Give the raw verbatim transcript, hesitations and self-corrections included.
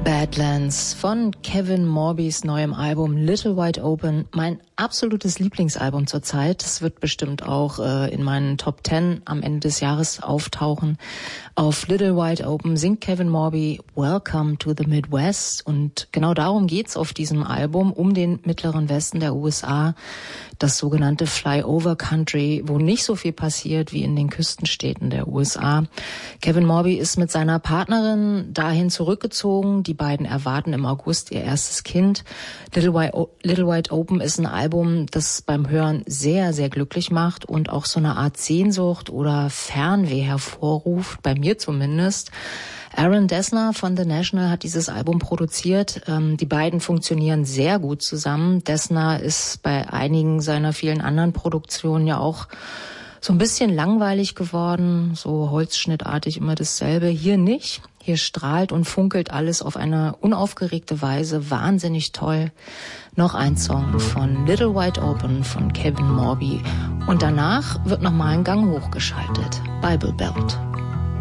Badlands von Kevin Morbys neuem Album Little Wide Open. Mein absolutes Lieblingsalbum zurzeit. Es wird bestimmt auch äh, in meinen Top Ten am Ende des Jahres auftauchen. Auf Little Wide Open singt Kevin Morby Welcome to the Midwest. Und genau darum geht's auf diesem Album, um den mittleren Westen der U S A. Das sogenannte Flyover Country, wo nicht so viel passiert wie in den Küstenstädten der U S A. Kevin Morby ist mit seiner Partnerin dahin zurückgezogen. Die beiden erwarten im August ihr erstes Kind. Little Wide, Little Wide Open ist ein Album, das beim Hören sehr, sehr glücklich macht und auch so eine Art Sehnsucht oder Fernweh hervorruft, bei mir zumindest. Aaron Dessner von The National hat dieses Album produziert. Ähm, die beiden funktionieren sehr gut zusammen. Dessner ist bei einigen seiner vielen anderen Produktionen ja auch so ein bisschen langweilig geworden, so holzschnittartig immer dasselbe. Hier nicht. Hier strahlt und funkelt alles auf eine unaufgeregte Weise. Wahnsinnig toll. Noch ein Song von Little Wide Open von Kevin Morby. Und danach wird nochmal ein Gang hochgeschaltet. Bible Belt.